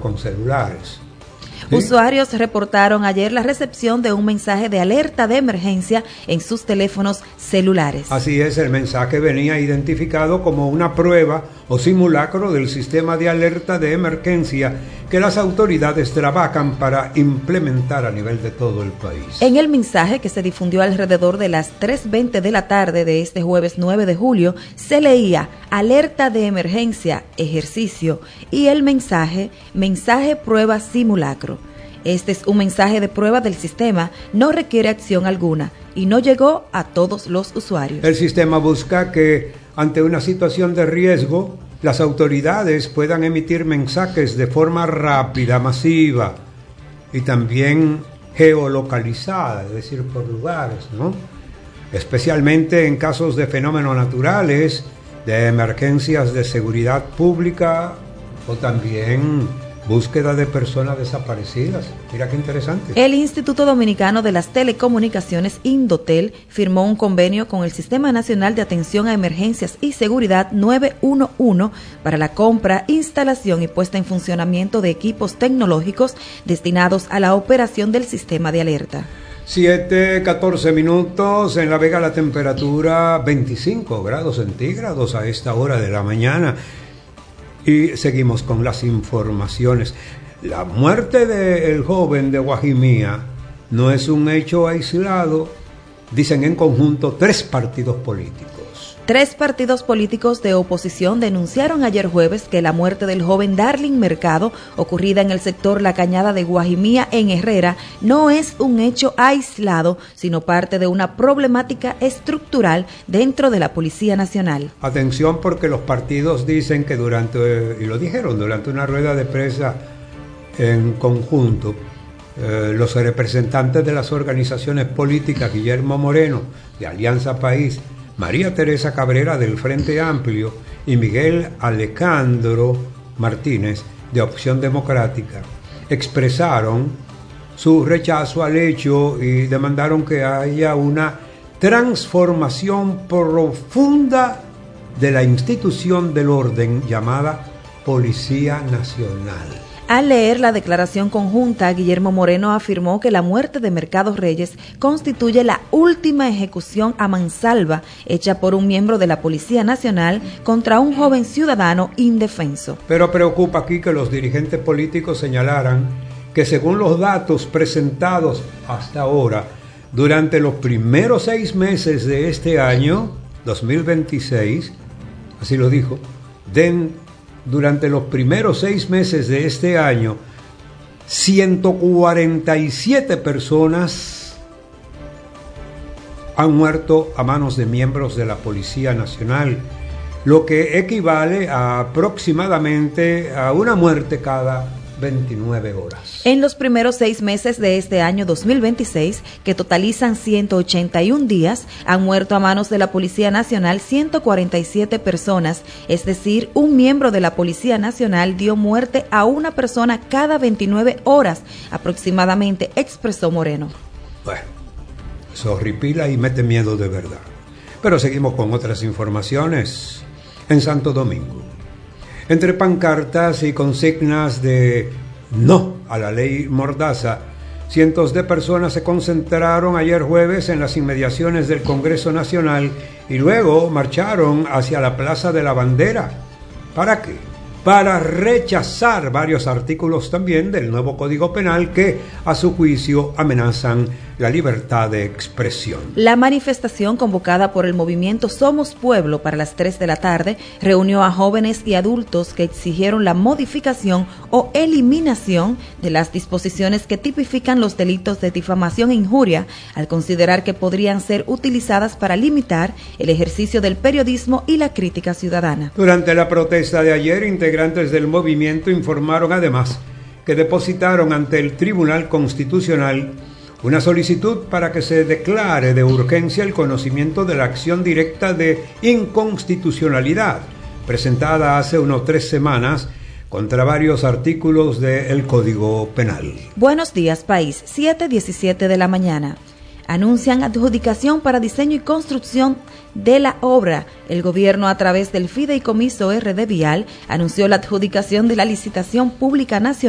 con celulares. ¿Sí? Usuarios reportaron ayer la recepción de un mensaje de alerta de emergencia en sus teléfonos celulares. Así es, el mensaje venía identificado como una prueba o simulacro del sistema de alerta de emergencia que las autoridades trabajan para implementar a nivel de todo el país. En el mensaje, que se difundió alrededor de las 3:20 de la tarde de este jueves 9 de julio, se leía alerta de emergencia, ejercicio, y el mensaje prueba simulacro. Este es un mensaje de prueba del sistema, no requiere acción alguna y no llegó a todos los usuarios. El sistema busca que, ante una situación de riesgo, las autoridades puedan emitir mensajes de forma rápida, masiva y también geolocalizada, es decir, por lugares, ¿no? Especialmente en casos de fenómenos naturales, de emergencias de seguridad pública o también búsqueda de personas desaparecidas. Mira qué interesante. El Instituto Dominicano de las Telecomunicaciones, Indotel, firmó un convenio con el Sistema Nacional de Atención a Emergencias y Seguridad 911 para la compra, instalación y puesta en funcionamiento de equipos tecnológicos destinados a la operación del sistema de alerta. 7:14 minutos, en La Vega la temperatura 25 grados centígrados a esta hora de la mañana. Y seguimos con las informaciones. La muerte del joven de Guajimía no es un hecho aislado, dicen en conjunto 3 partidos políticos. 3 partidos políticos de oposición denunciaron ayer jueves que la muerte del joven Darling Mercado, ocurrida en el sector La Cañada de Guajimía, en Herrera, no es un hecho aislado, sino parte de una problemática estructural dentro de la Policía Nacional. Atención, porque los partidos dicen que y lo dijeron durante una rueda de prensa en conjunto, los representantes de las organizaciones políticas, Guillermo Moreno, de Alianza País, María Teresa Cabrera, del Frente Amplio, y Miguel Alejandro Martínez, de Opción Democrática, expresaron su rechazo al hecho y demandaron que haya una transformación profunda de la institución del orden llamada Policía Nacional. Al leer la declaración conjunta, Guillermo Moreno afirmó que la muerte de Mercado Reyes constituye la última ejecución a mansalva hecha por un miembro de la Policía Nacional contra un joven ciudadano indefenso. Pero preocupa aquí que los dirigentes políticos señalaran que, según los datos presentados hasta ahora, durante los primeros 6 meses de este año, 2026, así lo dijo, durante los primeros 6 meses de este año, 147 personas han muerto a manos de miembros de la Policía Nacional, lo que equivale a aproximadamente a una muerte cada 29 horas. En los primeros 6 meses de este año 2026, que totalizan 181 días, han muerto a manos de la Policía Nacional 147 personas, es decir, un miembro de la Policía Nacional dio muerte a una persona cada 29 horas aproximadamente, expresó Moreno. Bueno, eso horripila y mete miedo de verdad. Pero seguimos con otras informaciones. En Santo Domingo, entre pancartas y consignas de no a la ley Mordaza, cientos de personas se concentraron ayer jueves en las inmediaciones del Congreso Nacional y luego marcharon hacia la Plaza de la Bandera. ¿Para qué? Para rechazar varios artículos también del nuevo Código Penal que, a su juicio, amenazan la libertad de expresión. La manifestación, convocada por el movimiento Somos Pueblo para las 3 de la tarde, reunió a jóvenes y adultos que exigieron la modificación o eliminación de las disposiciones que tipifican los delitos de difamación e injuria, al considerar que podrían ser utilizadas para limitar el ejercicio del periodismo y la crítica ciudadana. Durante la protesta de ayer, integrantes del movimiento informaron además que depositaron ante el Tribunal Constitucional una solicitud para que se declare de urgencia el conocimiento de la acción directa de inconstitucionalidad presentada hace unos 3 semanas contra varios artículos del Código Penal. Buenos días, país. 7:17 de la mañana. Anuncian adjudicación para diseño y construcción de la obra. El gobierno, a través del Fideicomiso RD Vial, anunció la adjudicación de la licitación pública nacional